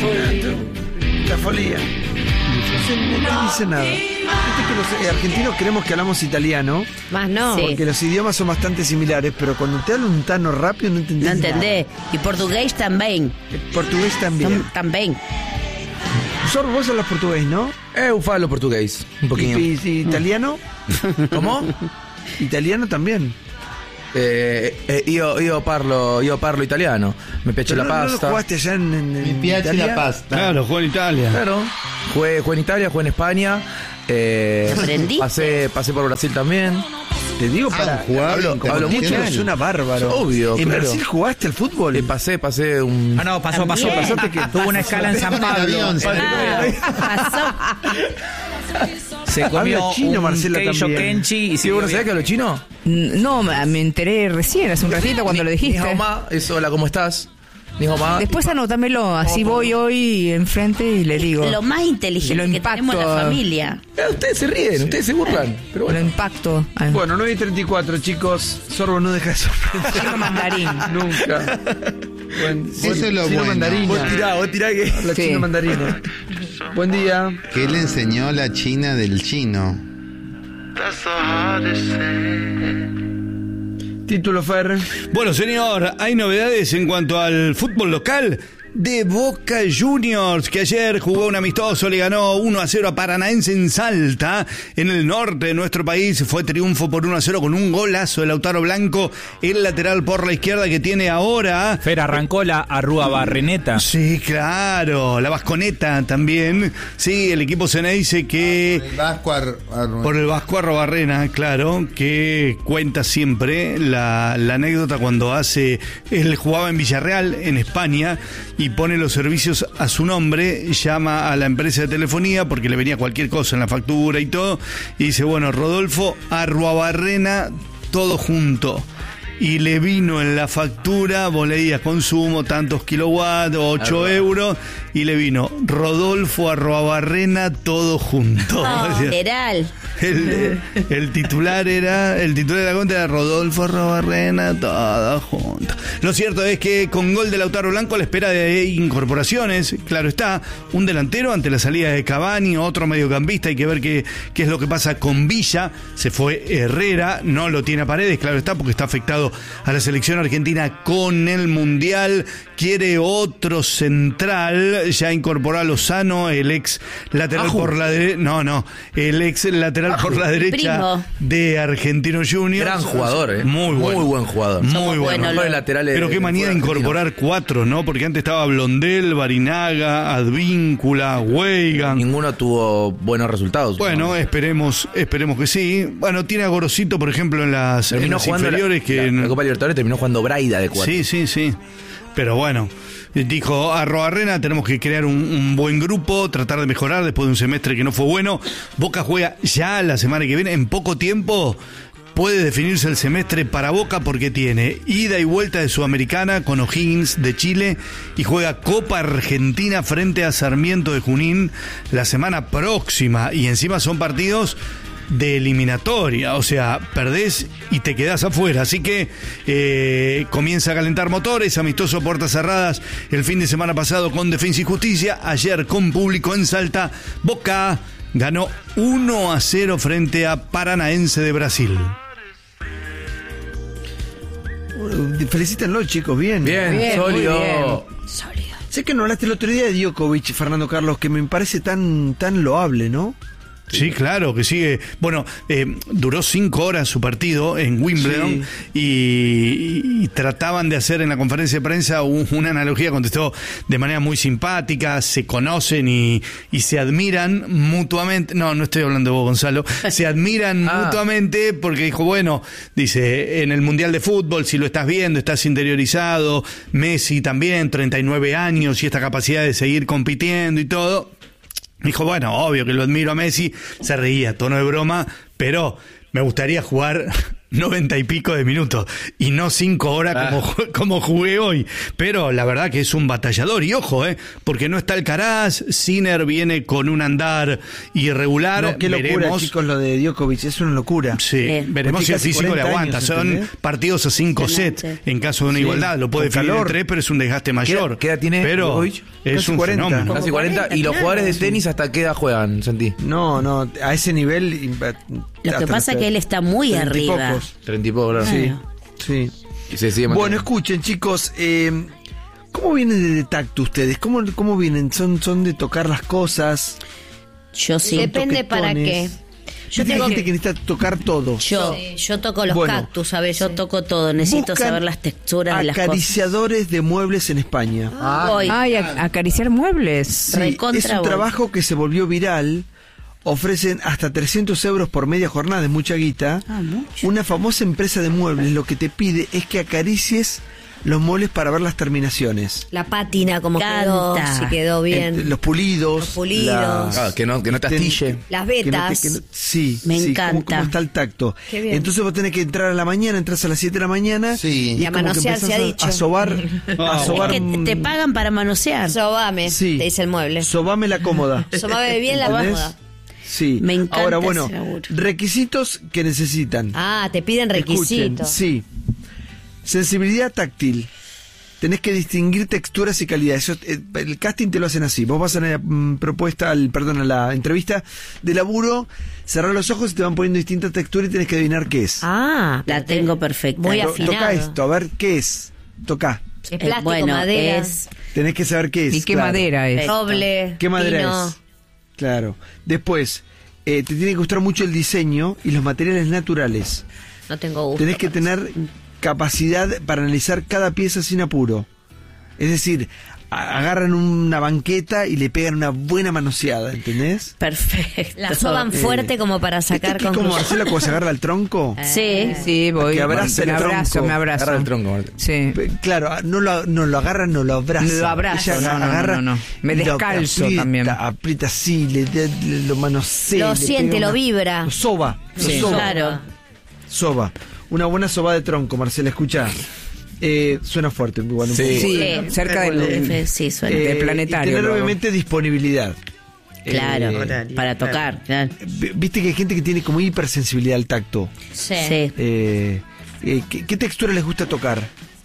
La folía. No dice nada. Viste que los argentinos creemos que hablamos italiano. Más no. Porque los idiomas son bastante similares, pero cuando te habla un tano rápido no entendés. No entendés. Y portugués también. Portugués también. También. Sorbo, vos hablas portugués, ¿no? Eu falo portugués, un poquinho. ¿Y italiano? ¿Cómo? Italiano también. Io parlo italiano. Me piace Pero la pasta. ¿No lo jugaste allá en Mi piace Italia? la pasta. Claro, juego en Italia. Claro. Jugué en Italia, jugué en España. ¿Aprendiste? Pasé por Brasil también. Te digo, para jugar hablo mucho. suena bárbaro. Obvio, ¿En claro. Brasil jugaste al fútbol? Pasé un... No, pasó. Pasaste que Tuvo una escala en San Pablo. Se comió Habla chino, un Marcela, queijo también. kenchi y ¿Sí, vos no sabés que hablo chino? No, me enteré recién, hace un ratito cuando lo Ni dijiste. hao ma, es hola, ¿cómo estás? Ni hao ma. Después anótamelo, así voy hoy enfrente y le digo. Lo más inteligente Lo que tenemos en la familia. Ustedes se ríen, ustedes se burlan. Pero Lo bueno. impacto. Bueno, 9:34, chicos. Sorbo no deja de sorprender. Chino mandarín. Nunca. Eso es lo chino bueno. mandarina. Vos tirá que... La Sí. chino mandarina. Buen día. ¿Qué le enseñó la China del chino? Título, Fer. Bueno, señor, hay novedades en cuanto al fútbol local de Boca Juniors, que ayer jugó un amistoso, le ganó 1-0 a Paranaense en Salta, en el norte de nuestro país. Fue triunfo por 1-0 con un golazo de Lautaro Blanco, el lateral por la izquierda que tiene ahora. Fer, arrancó la Arruabarreneta. Sí, claro, la Vasconeta también. Sí, el equipo Ceneice que... Por el Vasco Arrobarrena, claro, que cuenta siempre la anécdota cuando él jugaba en Villarreal, en España, y pone los servicios a su nombre, llama a la empresa de telefonía porque le venía cualquier cosa en la factura y todo, y dice, bueno, Rodolfo Arruabarrena, todo junto. Y le vino en la factura, vos leías consumo, tantos kilowatts, 8 euros, y le vino Rodolfo Arruabarrena, todo junto. Literal. El titular de la cuenta era Rodolfo Arruabarrena, todo junto. Lo cierto es que con gol de Lautaro Blanco a la espera de incorporaciones, claro está, un delantero ante la salida de Cavani, otro mediocampista, hay que ver qué es lo que pasa con Villa. Se fue Herrera, no lo tiene a Paredes, claro está, porque está afectado a la selección argentina con el Mundial. Quiere otro central, ya incorporó a Lozano, el ex lateral por la derecha. El ex lateral por la derecha primo. de Argentinos Juniors. Gran jugador, Muy bueno. Muy buen jugador. Muy bueno. Mejores laterales Pero qué del manía de fútbol incorporar 4, ¿no? Porque antes estaba Blondel, Barinaga, Advíncula, Weigan. Ninguno tuvo buenos resultados. Bueno, esperemos que sí. Bueno, tiene a Gorosito, por ejemplo, en las inferiores la Copa Libertadores terminó jugando Braida de 4. Sí. Pero bueno, dijo Arruabarrena, tenemos que crear un buen grupo, tratar de mejorar después de un semestre que no fue bueno. Boca juega ya la semana que viene, en poco tiempo. Puede definirse el semestre para Boca porque tiene ida y vuelta de Sudamericana con O'Higgins de Chile y juega Copa Argentina frente a Sarmiento de Junín la semana próxima. Y encima son partidos de eliminatoria, o sea, perdés y te quedás afuera. Así que comienza a calentar motores, amistoso a puertas cerradas el fin de semana pasado con Defensa y Justicia, ayer con público en Salta. Boca ganó 1-0 frente a Paranaense de Brasil. Felicítenlo, chicos, bien. Bien, sólido. Sé que no hablaste el otro día de Djokovic, Fernando Carlos, que me parece tan loable, ¿no? Sí, claro, que sigue. Bueno, duró 5 horas su partido en Wimbledon, sí. y trataban de hacer en la conferencia de prensa una analogía, contestó de manera muy simpática, se conocen y se admiran mutuamente. No estoy hablando de vos, Gonzalo. Se admiran mutuamente porque dijo, bueno, dice, en el Mundial de Fútbol, si lo estás viendo, estás interiorizado, Messi también, 39 años y esta capacidad de seguir compitiendo y todo. Dijo, bueno, obvio que lo admiro a Messi, se reía, tono de broma, pero me gustaría jugar 90 y pico de minutos y no 5 horas como jugué hoy. Pero la verdad que es un batallador. Y ojo, porque no está Alcaraz, Sinner viene con un andar irregular. No, qué locura, veremos, chicos, lo de Djokovic, es una locura. Sí, veremos si el casi físico le 40 aguanta. años, Son ¿entendés? partidos a 5 sets en caso de una igualdad. Lo puede Con definir en calor. 3, pero es un desgaste mayor. ¿Qué edad tiene Pero Djokovic? es Casi un 40. fenómeno. Casi 40. ¿Y los jugadores de tenis hasta qué edad juegan, Sentí? No, a ese nivel. Lo que pasa es que él está muy 30 y arriba. pocos. 30 y poco, claro. Sí, sí. Y se sigue Bueno, manteniendo. escuchen, chicos, ¿cómo vienen de tacto ustedes? ¿Cómo vienen? ¿Son de tocar las cosas? Yo sí. Depende para qué. Yo tengo gente que necesita tocar todo. Yo toco los Bueno, cactus, ¿sabes? Yo toco todo. Necesito Buscan saber las texturas de las cosas. acariciadores de muebles en España. Voy. Ay, acariciar muebles. Sí, recontra es un voy. trabajo que se volvió viral. Ofrecen hasta 300 euros por media jornada, es mucha guita. Mucho. Una famosa empresa de muebles lo que te pide es que acaricies los muebles para ver las terminaciones. La pátina, como Canta. quedó, si quedó bien. Los pulidos. Los pulidos. Que no te astille. Las que no te- vetas. que no- sí, Me sí, encanta. cómo está el tacto. Qué bien. Entonces vos tenés que entrar a la mañana, entras a las 7 de la mañana Sí. y Y a es como que manosear, empezás se ha dicho. a sobar, a sobar, Es que te pagan para manosear. Sobame, Sí. te dice el mueble. sobame la cómoda. Sobame bien la ¿Entendés? cómoda. Sí. Me encanta Ahora, bueno, ese laburo. requisitos que necesitan. Ah, te piden Escuchen, requisitos. sí. Sensibilidad táctil. Tenés que distinguir texturas y calidad. Eso, el casting te lo hacen así. Vos vas a la a la entrevista de laburo, cerrás los ojos y te van poniendo distintas texturas y tenés que adivinar qué es. Ah, La tengo perfecta. Muy Toca afinado. esto, a ver qué es. Toca. Es plástico, bueno, madera, es Tenés que saber qué es. ¿Y qué claro. madera es? roble, ¿Qué madera pino. es? Claro. Después, te tiene que gustar mucho el diseño y los materiales naturales. No tengo gusto. Tenés que tener capacidad para analizar cada pieza sin apuro. Es decir, agarran una banqueta y le pegan una buena manoseada, ¿entendés? perfecto. La soban fuerte como para sacar ¿Viste que como conclusiones. Marcela cuando se agarra el tronco? Sí. Sí, voy. Que abraza el me abrazo, tronco. me abrazo. Agarra el tronco, Marta. Sí. Claro, no lo agarra, no lo abraza. Lo abrazo, Ella no, agarra no. Me y lo descalzo aprieta, también. Aprieta así, lo manosea. Lo le siente, pega lo vibra. Lo soba, Sí, lo soba. claro. Soba. Una buena soba de tronco, Marcela, escucha. Suena fuerte, igual un Sí. poco. Sí, Sí. cerca del... Sí, suena. de planetario, Y tener luego. obviamente disponibilidad. Claro, Eh, para tocar, claro. Viste que hay gente que tiene como hipersensibilidad al tacto. Sí. ¿Qué textura les gusta tocar?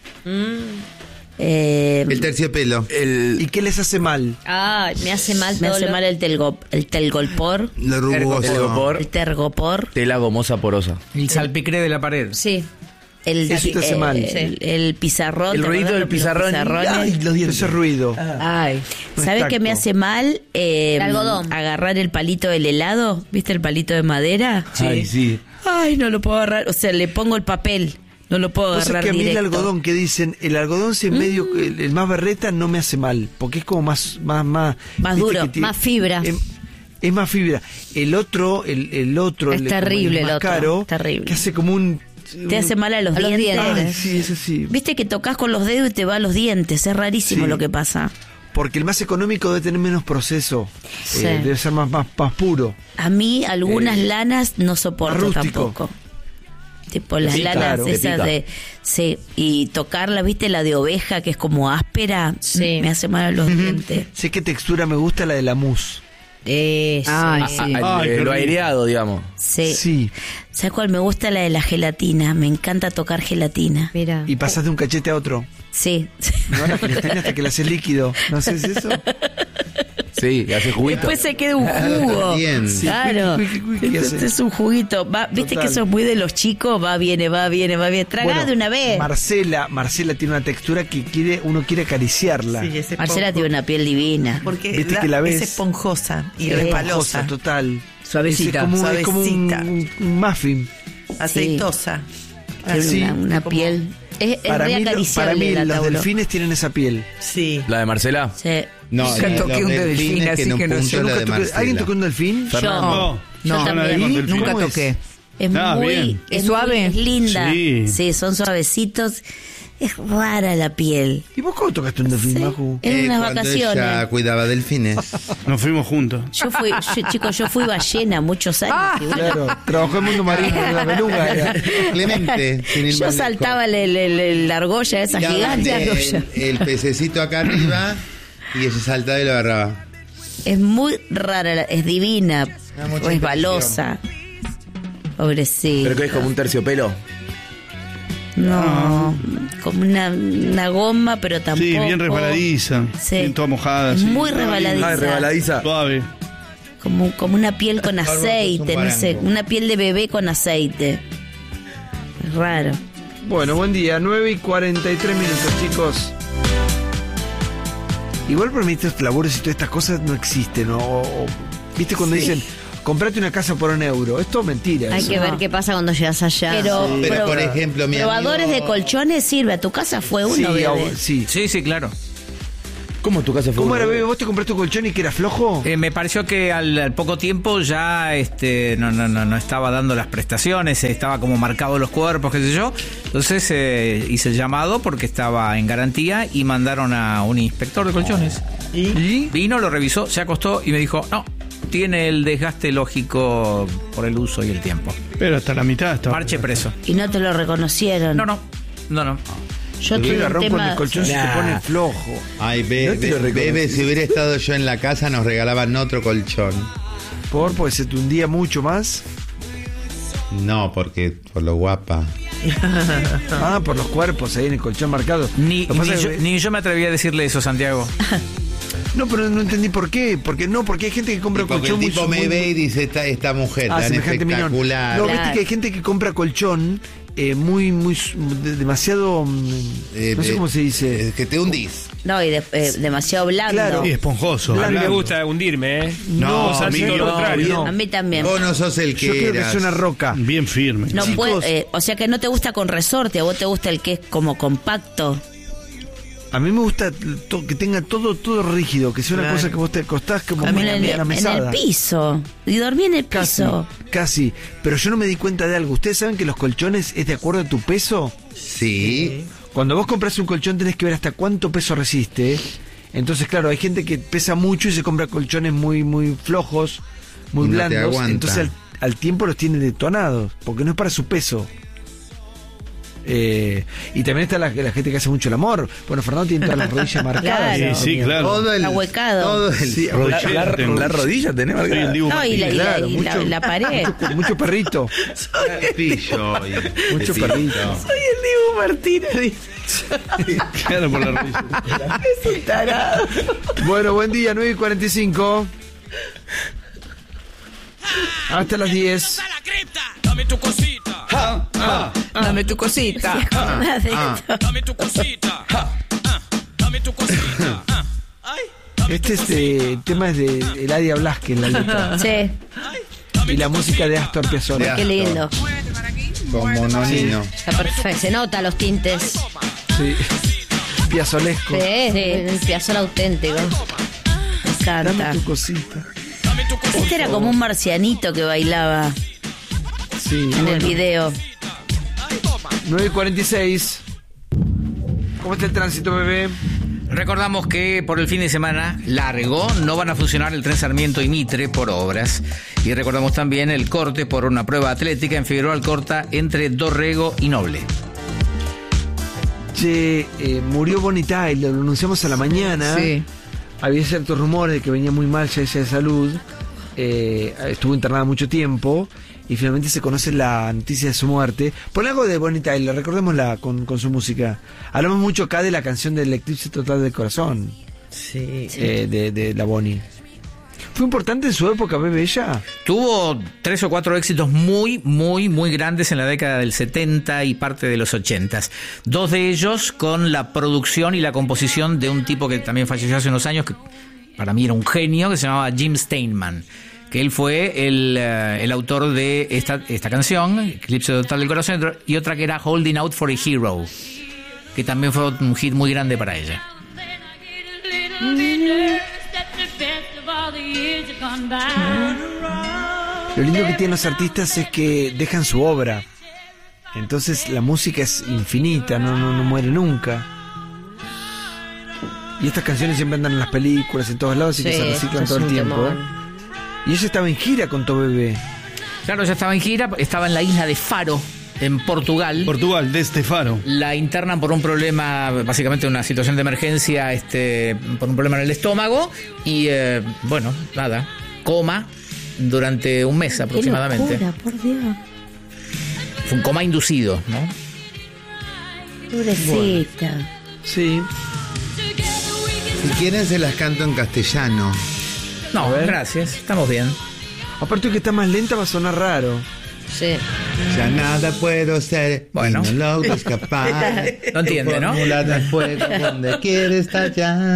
El terciopelo. ¿Y qué les hace mal? Ah, me hace mal Me todo hace lo- mal el telgolpor, Lo rugoso. Telgopor, el tergopor, tela gomosa porosa. El salpicré de la pared. Sí. Eso te hace mal. el pizarrón. El ¿te ruidito acordás del los pizarrón. pizarrones? Ay, los dientes. Ese ruido. Ay, No es ¿sabes qué me tacto. hace mal? El algodón. Agarrar el palito del helado, ¿viste el palito de madera? Ay, sí. Ay, no lo puedo agarrar, o sea, le pongo el papel, no lo puedo Cosa agarrar que a mí directo. el algodón que dicen, el algodón si es medio, el más berreta no me hace mal, porque es como más Más viste duro, que tiene- más fibra. Es más fibra. El otro, el otro, Es terrible el más el otro, caro, terrible. que hace como un... Te hace mal a los A los dientes. dientes. Ay, sí, eso sí. Viste que tocas con los dedos y te va a los dientes, es rarísimo Sí. lo que pasa. Porque el más económico debe tener menos proceso, Sí. debe ser más puro. A mí algunas lanas no soporto rústico. tampoco. Tipo las Sí, lanas claro. esas Te pica. de... Sí, y tocarla, ¿viste? La de oveja, que es como áspera, Sí. me hace mal a los dientes. Sé qué textura me gusta, la de la mousse. Eso. Ay, Ah, sí. Ay, qué lo rico. aireado, digamos. Sí. Sí. ¿Sabes cuál me gusta? La de la gelatina. Me encanta tocar gelatina. Mira. Y pasas de un cachete a otro. Sí. No, la gelatina hasta que la haces líquido. ¿No haces eso? Sí, y hace juguito. Después se queda un jugo. Bien. Sí, Claro. ¿qué Entonces hace? es un juguito. Va, Viste Total. que eso es muy de los chicos. Va, viene. Tragá Bueno, de una vez. Marcela tiene una textura que uno quiere acariciarla. Sí, es Marcela tiene una piel divina. Porque Viste que la ves. es esponjosa y Sí. resbalosa, Total. Suavecita. Es como Suavecita. un muffin. aceitosa. Tiene Sí, una como- piel. Es Para re mí, acariciable la los Tauro. delfines tienen esa piel. Sí. ¿La de Marcela? Sí. No, Nunca los toqué un delfín, delfines así en un que no sé. punto la Nunca de toqué- Marcela. ¿Alguien tocó un delfín? Yo. No, Yo no, también. con delfín. Nunca ¿Cómo es? toqué. Es Ah, muy, bien. es ¿Es suave? muy linda. Sí. Sí, son suavecitos. Es rara la piel. ¿Y vos cómo tocaste un delfín, Maju? En unas Cuando vacaciones. ella cuidaba delfines. Nos fuimos juntos. Yo fui ballena muchos años. Claro, trabajó en Mundo Marino, en la beluga. Era. Clemente. sin ir Yo más lejos. saltaba la argolla, esa Daban gigante argolla. el pececito acá arriba y ella saltaba y lo agarraba. Es muy rara, es divina, mucha es balosa. Pobrecita. ¿Pero que es como un terciopelo? No, como una goma, pero tampoco. Sí, bien resbaladiza. Sí. Bien toda mojada. Es sí. muy resbaladiza. Ah, resbaladiza. Suave. Como una piel con Bárbaro, aceite, es un no sé, barango. una piel de bebé con aceite. Es raro. Bueno, buen día, 9:43 minutos, chicos. Igual para mí estos labores y todas estas cosas no existen, ¿viste cuando dicen, comprate una casa por €1? Es todo mentira. Hay eso. que ver qué pasa cuando llegas allá. Pero por ejemplo, mi probadores amigo- de colchones sirve. A tu casa fue uno, Sí, bebé. sí. Sí, claro. ¿Cómo tu casa fue? ¿Cómo era, bebé? ¿Vos te compraste un colchón y que era flojo? Me pareció que al poco tiempo ya no estaba dando las prestaciones, estaba como marcado los cuerpos, qué sé yo. Entonces hice el llamado porque estaba en garantía y mandaron a un inspector de colchones. ¿Y? Vino, lo revisó, se acostó y me dijo, no, tiene el desgaste lógico por el uso y el tiempo. Pero hasta la mitad estaba. Parche preso. Y no te lo reconocieron. No. Yo Te tuve un agarró con tema. el colchón se te pone flojo. Ay, No te lo reconocí. bebé, si hubiera estado yo en la casa nos regalaban otro colchón. Porque se te hundía mucho más. No, porque por lo guapa. Ah, por los cuerpos ahí en el colchón marcado. Ni Lo que pasa es que- ni yo me atreví a decirle eso, Santiago. No, pero no entendí por qué. Porque hay gente que compra Y porque colchón el tipo me muy- ve y dice, esta mujer tan semejante minón. espectacular. No, Claro. viste que hay gente que compra colchón demasiado, no sé cómo se dice. Que te hundís. No, y demasiado blando. Claro. Y esponjoso. A mí me blando. gusta hundirme, ¿eh? No, Vos hacés amigo, lo contrario. no. A mí también. Vos no sos el que Yo creo que eras. es una roca. Bien firme. No Chicos. puede, o sea que no te gusta con resorte, a vos te gusta el que es como compacto. A mí me gusta que tenga todo rígido, que sea una Claro. cosa que vos te acostás como En una el, en el mesada. piso. Y dormí en el Casi, piso. casi. Pero yo no me di cuenta de algo. ¿Ustedes saben que los colchones es de acuerdo a tu peso? Sí. Cuando vos compras un colchón tenés que ver hasta cuánto peso resiste. Entonces, claro, hay gente que pesa mucho y se compra colchones muy flojos, muy Y no te blandos. aguanta. Entonces al tiempo los tiene detonados, porque no es para su peso. Y también está la gente que hace mucho el amor. Bueno, Fernando tiene todas las rodillas marcadas. Claro. Sí, sí, claro. Todo el, Ahuecado. todo el, Sí, Rodillera tengo. La rodilla tenés Soy el marcada. Dibu No, y la, Martínez. Claro, y la- mucho- la pared. mucho perrito. pillo. Mucho perrito. Claro, por la rodilla. Bueno, buen día, 9:45. Hasta las 10. Dame tu cosita. Dame tu cosita. Dame tu cosita. Dame tu cosita. Este tema es de Eladia Blasquez, la letra. Sí, Y la música de Astor Piazzolla. qué lindo. Como nonino. Está perfecto. Se nota los tintes. Sí. Piazzolesco. Sí, el Piazzolla auténtico. Me Dame encanta. tu cosita. Este era como un marcianito que bailaba Sí. en el video. 9:46. ¿Cómo está el tránsito, bebé? Recordamos que por el fin de semana largo no van a funcionar el tren Sarmiento y Mitre por obras. Y recordamos también el corte por una prueba atlética en Figueroa Alcorta entre Dorrego y Noble. Che, murió Bonnie Tyler, lo anunciamos a la mañana. Sí. Había ciertos rumores de que venía muy mal ya ella de salud. Estuvo internada mucho tiempo. Y finalmente se conoce la noticia de su muerte. Por algo de Bonnie Tyler, recordémosla con su música. Hablamos mucho acá de la canción del Eclipse Total del Corazón. Sí. De la Bonnie. ¿Fue importante en su época, bebé, ella? Tuvo 3 o 4 éxitos muy grandes en la década del 70 y parte de los 80. 2 de ellos con la producción y la composición de un tipo que también falleció hace unos años, que para mí era un genio, que se llamaba Jim Steinman, que él fue el autor de esta canción, Eclipse Total del Corazón, y otra que era Holding Out for a Hero, que también fue un hit muy grande para ella. Lo lindo que tienen los artistas es que dejan su obra. Entonces la música es infinita, no muere nunca. Y estas canciones siempre andan en las películas, en todos lados, así que se reciclan es todo el un tiempo. temón. Y ella estaba en gira con To Bebé. Claro, ya estaba en gira, estaba en la isla de Faro, en Portugal. Portugal, desde Faro. La internan por un problema, básicamente una situación de emergencia, por un problema en el estómago. Y bueno, nada, coma durante un mes aproximadamente. Qué locura, por Dios. Fue un coma inducido, ¿no? Pobrecita. Sí. Si quieren se las canto en castellano. No, gracias, estamos bien. Aparte que está más lenta va a sonar raro. Sí. Ya nada puedo ser, Bueno. y no logro escapar. No entiende, ¿no? Fórmula de fuego donde quiere estallar.